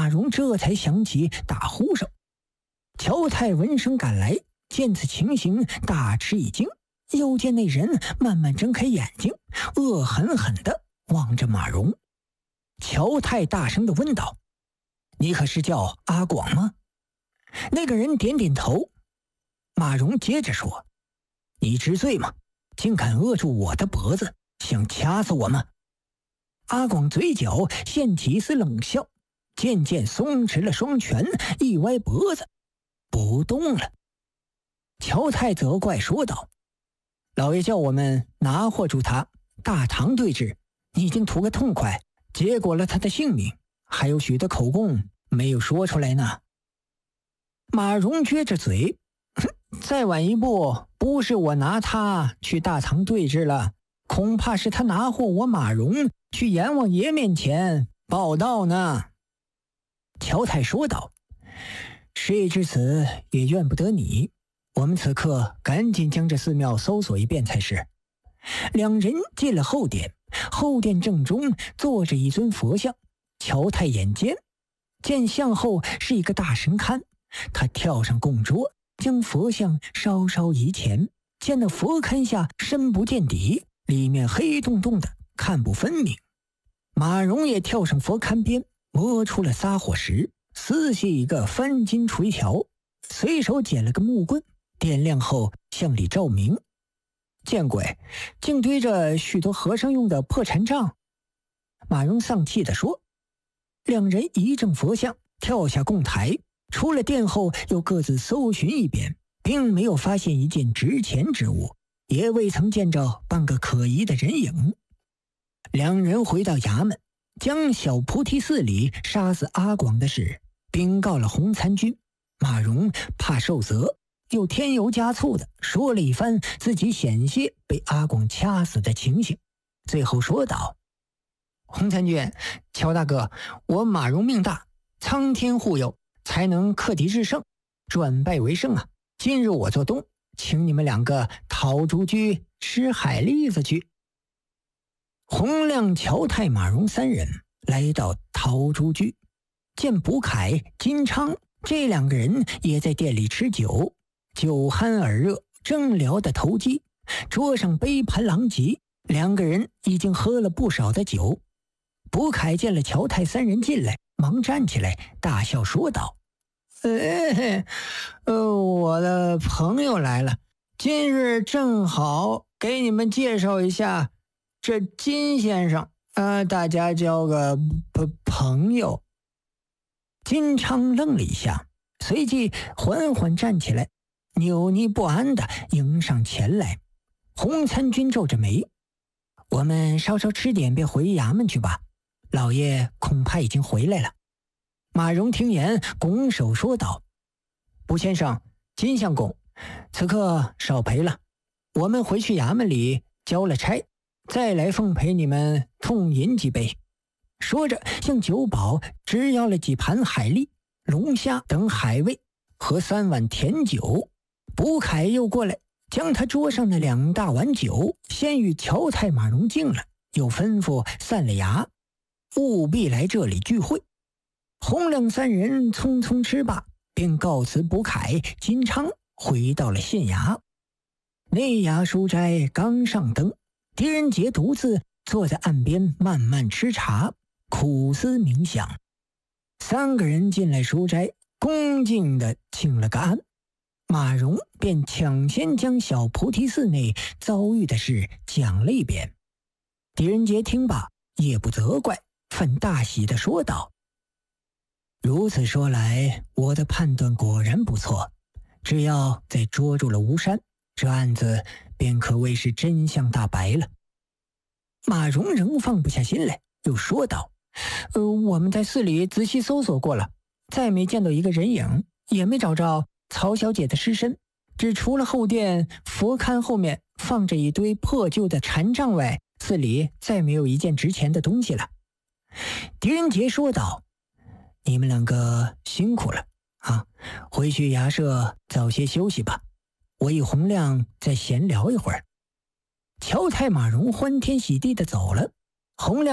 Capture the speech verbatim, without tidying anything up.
马蓉这才想起打呼声。乔太闻声赶来，见此情形，大吃一惊，又见那人慢慢睁开眼睛，恶狠狠地望着马蓉。乔太大声地问道：“你可是叫阿广吗？”那个人点点头。马蓉接着说：“你知罪吗？竟敢扼住我的脖子，想掐死我吗？”阿广嘴角现起一丝冷笑，渐渐松弛了双拳，一歪脖子不动了。乔太责怪说道：“老爷叫我们拿获住他，大堂对峙，你已经图个痛快，结果了他的性命，还有许多口供没有说出来呢。”马蓉撅着嘴：“再晚一步，不是我拿他去大堂对峙了，恐怕是他拿获我马蓉去阎王爷面前报道呢。”乔太说道：“事已至此，也怨不得你。我们此刻赶紧将这寺庙搜索一遍才是。”两人进了后殿，后殿正中坐着一尊佛像。乔太眼尖，见像后是一个大神龛，他跳上供桌，将佛像稍稍移前，见那佛龛下深不见底，里面黑洞洞的，看不分明。马蓉也跳上佛龛边，摸出了撒火石，撕细一个翻金垂条，随手捡了个木棍，点亮后向里照明。见鬼，竟堆着许多和尚用的破禅杖。马蓉丧气地说。两人移正佛像，跳下供台，出了殿后又各自搜寻一遍，并没有发现一件值钱之物，也未曾见着半个可疑的人影。两人回到衙门，将小菩提寺里杀死阿广的事禀告了洪参军。马蓉怕受责，又添油加醋的说了一番自己险些被阿广掐死的情形，最后说道：“洪参军，乔大哥，我马蓉命大，苍天护佑，才能克敌制胜，转败为胜啊！今日我做东，请你们两个讨竹居吃海蛎子去。”洪亮、乔太、马蓉三人来到陶竹居，见卜凯、金昌这两个人也在店里吃酒，酒酣耳热，正聊得投机，桌上杯盘狼藉，两个人已经喝了不少的酒。卜凯见了乔太三人进来，忙站起来大笑说道：“呃，呃，我的朋友来了，今日正好给你们介绍一下这金先生，呃，大家交个朋友。”金昌愣了一下，随即缓缓站起来，扭捏不安地迎上前来。洪参军皱着眉：“我们稍稍吃点便回衙门去吧，老爷恐怕已经回来了。”马蓉听言，拱手说道：“卜先生、金相公，此刻少陪了，我们回去衙门里交了差，再来奉陪你们痛饮几杯。”说着向酒保只要了几盘海蛎、龙虾等海味和三碗甜酒。卜凯又过来，将他桌上的两大碗酒先与乔太、马蓉敬了，又吩咐散了衙，务必来这里聚会。洪亮三人匆匆吃罢，便告辞卜凯、金昌，回到了县衙。内衙书斋刚上灯，狄仁杰独自坐在岸边慢慢吃茶，苦思冥想。三个人进来书斋，恭敬地请了个安。马蓉便抢先将小菩提寺内遭遇的事讲了一遍。狄仁杰听罢，也不责怪，反大喜地说道：“如此说来，我的判断果然不错，只要再捉住了吴山，这案子便可谓是真相大白了。”马蓉仍放不下心来，又说道：“呃，我们在寺里仔细搜索过了，再没见到一个人影，也没找着曹小姐的尸身，只除了后殿佛龛后面放着一堆破旧的禅杖外，寺里再没有一件值钱的东西了。”狄仁杰说道：“你们两个辛苦了啊，回去衙舍早些休息吧，我与洪亮再闲聊一会儿。”乔太、马蓉欢天喜地地走了。洪亮